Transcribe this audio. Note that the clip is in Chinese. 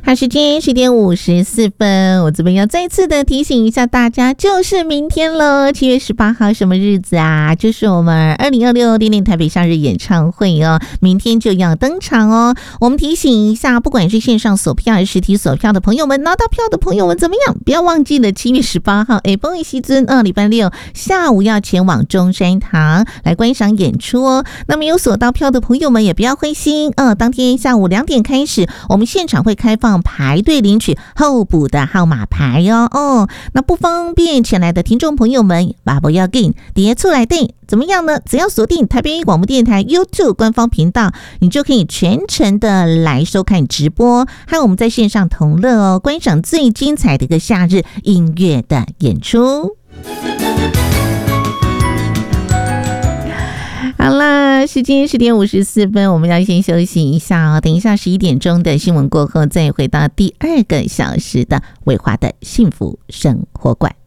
好，时间10:54，我这边要再次的提醒一下大家，就是明天了，7月18号什么日子啊？就是我们2026电电台北夏日演唱会哦，明天就要登场哦。我们提醒一下，不管是线上锁票还是实体锁票的朋友们，拿到票的朋友们怎么样？不要忘记了7月18号，逢西尊礼拜六下午要前往中山堂来观赏演出哦。那么有锁到票的朋友们也不要灰心，当天下午2点开始，我们现场会开放排队领取候补的号码牌哦。那不方便前来的听众朋友们，不要紧，叠出来订怎么样呢？只要锁定台北广播电台 YouTube 官方频道，你就可以全程的来收看直播，和我们在线上同乐哦，观赏最精彩的一个夏日音乐的演出。好了，时间10:54，我们要先休息一下哦。等一下11点钟的新闻过后，再回到第2个小时的伟华的幸福生活馆。